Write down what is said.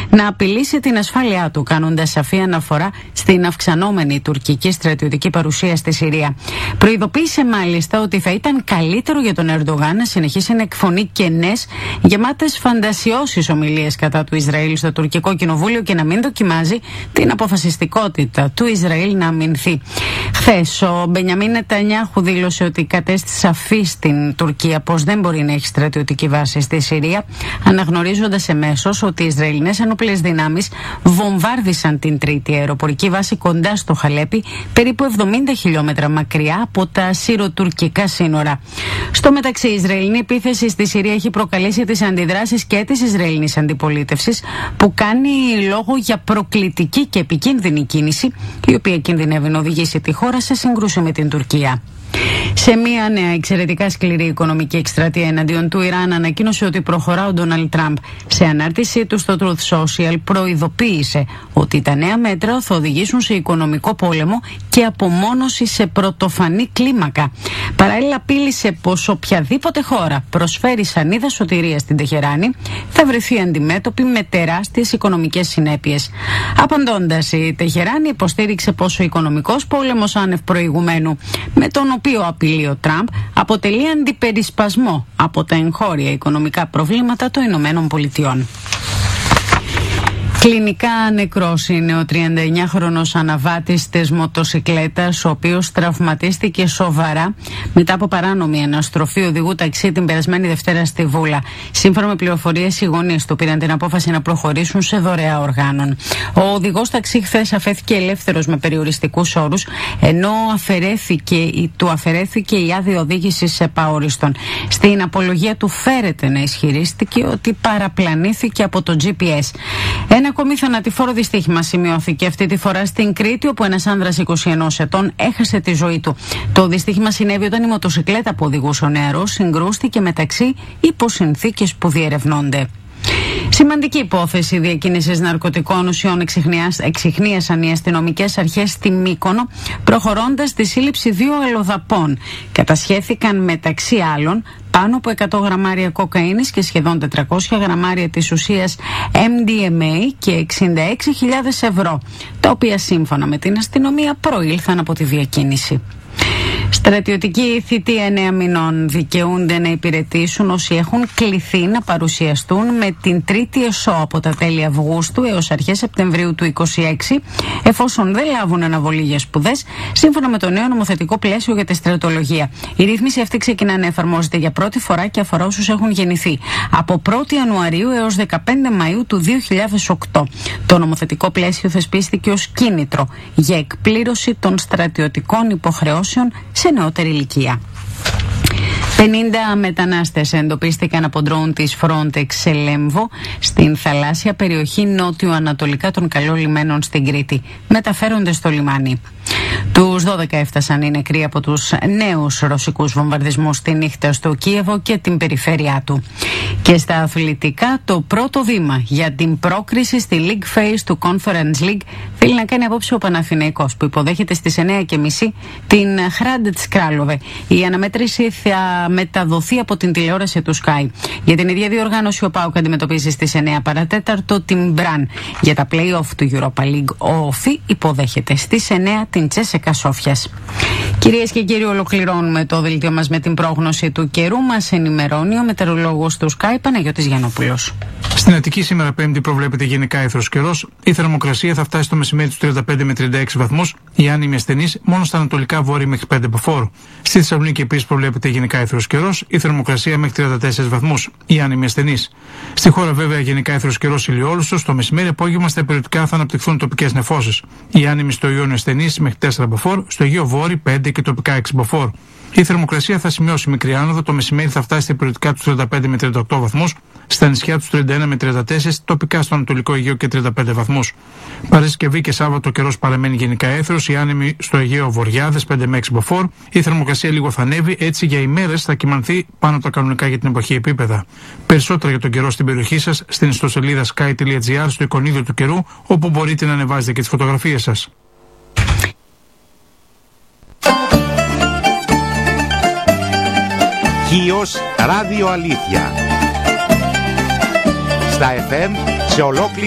να απειλήσει την ασφάλειά του, κάνοντας σαφή αναφορά στην αυξανόμενη τουρκική στρατιωτική παρουσία στη Συρία. Προειδοποίησε μάλιστα ότι θα ήταν καλύτερο για τον Ερντογάν να συνεχίσει να εκφωνεί κενές, γεμάτες φαντασιώσεις ομιλίες κατά του Ισραήλ στο τουρκικό κοινοβούλιο και να μην δοκιμάζει την αποφασιστικότητα του Ισραήλ να αμυνθεί. Χθες ο Μπενιαμίν Νετανιάχου δήλωσε ότι κατέστη σαφή στην Τουρκία πως δεν μπορεί να έχει στρατιωτική βάση στη Συρία, αναγνωρίζοντας εμέσως ότι οι Ισραηλινές ενόπλες δυνάμεις βομβάρδισαν την τρίτη αεροπορική βάση κοντά στο Χαλέπι, περίπου 70 χιλιόμετρα μακριά από τα συροτουρκικά σύνορα. Στο μεταξύ, η Ισραηλινή επίθεση στη Συρία έχει προκαλέσει τις αντιδράσεις και της Ισραηλινής αντιπολίτευσης, που κάνει λόγο για προκλητική και επικίνδυνη κίνηση, η οποία κινδυνεύει να οδηγήσει τη χώρα σε σύγκρουση με την Τουρκία. Σε μια νέα εξαιρετικά σκληρή οικονομική εκστρατεία εναντίον του Ιράν, ανακοίνωσε ότι προχωρά ο Ντόναλντ Τραμπ. Σε ανάρτησή του στο Truth Social προειδοποίησε ότι τα νέα μέτρα θα οδηγήσουν σε οικονομικό πόλεμο και απομόνωση σε πρωτοφανή κλίμακα. Παράλληλα, απείλησε πως οποιαδήποτε χώρα προσφέρει σανίδα σωτηρίας στην Τεχεράνη θα βρεθεί αντιμέτωπη με τεράστιες οικονομικές συνέπειες. Απαντώντας, η Τεχεράνη υποστήριξε πως ο οικονομικός πόλεμος άνευ προηγουμένου, με τον οποίο απειλεί ο Τραμπ, αποτελεί αντιπερισπασμό από τα εγχώρια οικονομικά προβλήματα των Ηνωμένων Πολιτειών. Κλινικά νεκρός είναι ο 39χρονος αναβάτης της μοτοσικλέτας, ο οποίος τραυματίστηκε σοβαρά μετά από παράνομη αναστροφή οδηγού ταξί την περασμένη Δευτέρα στη Βούλα. Σύμφωνα με πληροφορίες, οι γονείς του πήραν την απόφαση να προχωρήσουν σε δωρεά οργάνων. Ο οδηγός ταξί χθες αφέθηκε ελεύθερος με περιοριστικούς όρους, ενώ του αφαιρέθηκε η άδεια οδήγησης επαόριστον. Στην απολογία του φέρεται να ισχυρίστηκε ότι παραπλανήθηκε από το GPS. Ένα ακόμη θανατηφόρο δυστύχημα σημειώθηκε αυτή τη φορά στην Κρήτη, όπου ένας άνδρας 21 ετών έχασε τη ζωή του. Το δυστύχημα συνέβη όταν η μοτοσικλέτα που οδηγούσε ο νεαρός συγκρούστηκε μεταξύ υπό συνθήκες που διερευνώνται. Σημαντική υπόθεση διακίνησης ναρκωτικών ουσιών εξιχνίασαν οι αστυνομικές αρχές στη Μύκονο, προχωρώντας στη σύλληψη 2 αλλοδαπών. Κατασχέθηκαν μεταξύ άλλων πάνω από 100 γραμμάρια κοκαίνης και σχεδόν 400 γραμμάρια της ουσίας MDMA και 66.000 ευρώ, τα οποία σύμφωνα με την αστυνομία προήλθαν από τη διακίνηση. Στρατιωτικοί θητεία 9 μηνών δικαιούνται να υπηρετήσουν όσοι έχουν κληθεί να παρουσιαστούν με την τρίτη ΕΣΟ από τα τέλη Αυγούστου έως αρχές Σεπτεμβρίου του 2026, εφόσον δεν λάβουν αναβολή για σπουδές, σύμφωνα με το νέο νομοθετικό πλαίσιο για τη στρατολογία. Η ρύθμιση αυτή ξεκινά να εφαρμόζεται για πρώτη φορά και αφορά όσους έχουν γεννηθεί από 1η Ιανουαρίου έως 15 Μαΐου του 2008. Το νομοθετικό πλαίσιο θεσπίστηκε ως κίνητρο για εκπλήρωση των στρατιωτικών υποχρεώσεων σε νεότερη ηλικία. 50 μετανάστες εντοπίστηκαν από ντρόουν της Frontex σε Λέμβο, στην θαλάσσια περιοχή νότιο-ανατολικά των καλών λιμένων στην Κρήτη. Μεταφέρονται στο λιμάνι. Τους 12 έφτασαν οι νεκροί από τους νέους ρωσικούς βομβαρδισμούς τη νύχτα στο Κίεβο και την περιφέρειά του. Και στα αθλητικά, το πρώτο βήμα για την πρόκριση στη League Phase του Conference League θέλει να κάνει απόψε ο Παναθηναϊκός, που υποδέχεται στις 9:30 την Hrádec Králové. Η αναμέτρηση θα μεταδοθεί από την τηλεόραση του Sky. Για την ίδια διοργάνωση, ο ΠΑΟΚ αντιμετωπίζει στις 9 παρατέταρτο την Μπραν. Για τα play-off του Europa League, ο ΟΦΗ υποδέχεται στις 9 την Τσέσεκα Σόφιας. Κυρίες και κύριοι, ολοκληρώνουμε το δελτίο μας με την πρόγνωση του καιρού. Μας ενημερώνει ο μετεωρολόγος του Sky, Παναγιώτης Γιαννόπουλος. Στην Αττική σήμερα Πέμπτη προβλέπεται γενικά αίθρος καιρός. Η θερμοκρασία θα φτάσει στο μεσημέρι στους 35 με 36 βαθμούς. Η άνεμη ασθενής μόνο στα ανατολικά βόρεια μέχρι 5 μποφόρ. Στη Θεσσαλονίκη επίσης προβλέπεται γενικά αίθρος καιρός. Η θερμοκρασία μέχρι 34 βαθμούς. Η άνεμη ασθενής. Στη χώρα βέβαια γενικά αίθρος καιρός ηλιόλουστος. Το μεσημέρι απόγευμα στα περιοδικά θα αναπτυχθούν τοπικές νεφώσεις. Η άνεμη στο Ιόνιο ασθενής μέχρι 4 μποφόρ. Στο Αιγαίο Βόρειο 5 και τοπικά 6 μποφόρ. Η θερμοκρασία θα σημειώσει μικρή άνοδο. Το μεσημέρι θα φτάσει στα περιοδικά του 35 με 38 βαθμούς. Στα νησιά του 31 με 34, τοπικά στο Ανατολικό Αιγαίο και 35 βαθμούς. Παρασκευή και Σάββατο καιρός παραμένει γενικά έθρος, η άνεμη στο Αιγαίο Βοριάδες 5 με 6 μποφόρ. Η θερμοκρασία λίγο θα ανέβει, έτσι για ημέρες θα κυμανθεί πάνω από τα κανονικά για την εποχή επίπεδα. Περισσότερα για τον καιρό στην περιοχή σας στην ιστοσελίδα sky.gr στο εικονίδιο του καιρού, όπου μπορείτε να ανεβάζετε και τις φωτογραφίες σας. Χίος Ράδιο Αλήθεια. Στα FM σε ολόκληρη